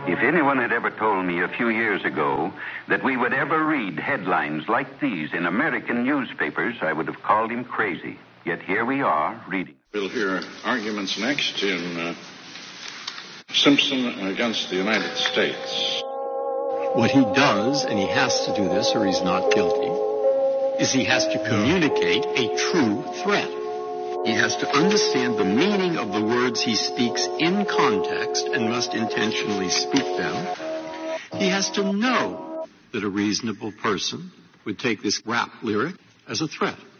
If anyone had ever told me a few years ago that we would ever read headlines like these in American newspapers, I would have called him crazy. Yet here we are, reading. We'll hear arguments next in Simpson against the United States. What he does, and he has to do this or he's not guilty, is he has to communicate a true threat. He has to understand the meaning of the words he speaks in context and must intentionally speak them. He has to know that a reasonable person would take this rap lyric as a threat.